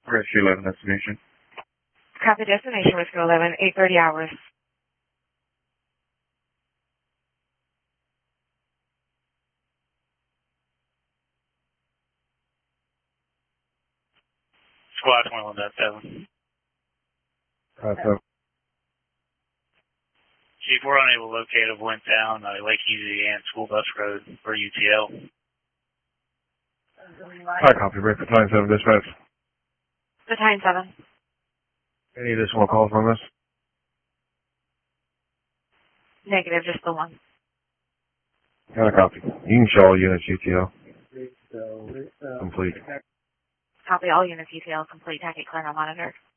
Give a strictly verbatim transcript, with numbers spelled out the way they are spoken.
Rescue eleven destination. Copy destination, Rescue eleven, eight thirty hours. Squad twenty-one dot seven. Uh, so, Chief, we're unable to locate a went down uh, Lake Easy and School Bus Road for U T L. I copy, break for time seven dispatch. Battalion seven. Any additional calls on this? Negative, just the one. Got a copy. You can show all units U T L. Complete. Copy all units, U T L complete. Packet clear, no monitor.